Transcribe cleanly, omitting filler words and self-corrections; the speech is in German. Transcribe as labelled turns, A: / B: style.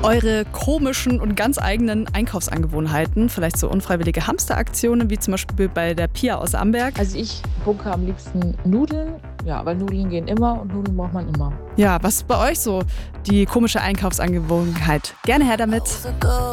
A: eure komischen und ganz eigenen Einkaufsangewohnheiten, vielleicht so unfreiwillige Hamsteraktionen, wie zum Beispiel bei der Pia aus Amberg.
B: Also ich bunkere am liebsten Nudeln, ja, weil Nudeln gehen immer und Nudeln braucht man immer.
A: Ja, was ist bei euch so die komische Einkaufsangewohnheit? Gerne her damit.